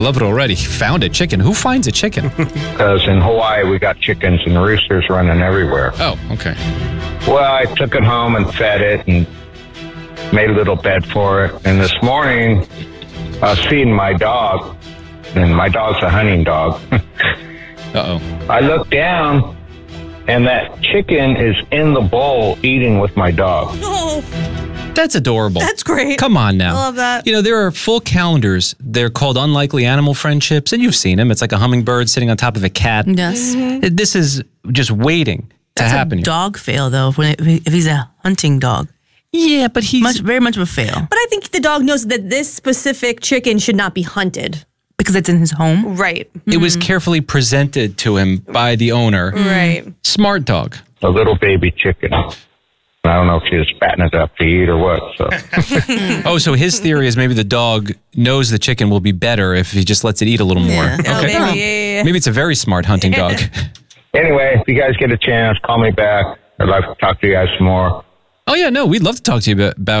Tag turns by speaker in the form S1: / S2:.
S1: Love it already. Found a chicken. Who finds a chicken?
S2: Because in Hawaii, we got chickens and roosters running everywhere.
S1: Oh, okay.
S2: Well, I took it home and fed it and made a little bed for it. And this morning, I was feeding my dog, and my dog's a hunting dog.
S1: Uh-oh.
S2: I looked down, and that chicken is in the bowl eating with my dog.
S3: Oh,
S1: That's adorable.
S3: that's great.
S1: Come on now.
S3: I love that.
S1: You know, there are full calendars. They're called Unlikely Animal Friendships, and you've seen them. It's like a hummingbird sitting on top of a cat.
S4: Yes.
S1: This is just waiting to
S4: That's
S1: happen.
S4: a dog fail, though, if he's a hunting dog.
S1: Yeah, but he's...
S4: Very much of a fail.
S3: But I think the dog knows that this specific chicken should not be hunted.
S4: Because it's in his home?
S3: Right.
S1: It was carefully presented to him by the owner.
S3: Right.
S1: Smart dog.
S2: A little baby chicken. I don't know if she was fattening it up to eat or what. So
S1: Oh, so his theory is maybe the dog knows the chicken will be better if he just lets it eat a little more.
S4: Yeah.
S3: Oh, maybe, yeah.
S1: Maybe it's a very smart hunting dog.
S2: anyway, if you guys get a chance, call me back. I'd like to talk to you guys some more.
S1: Oh, yeah, no, we'd love to talk to you about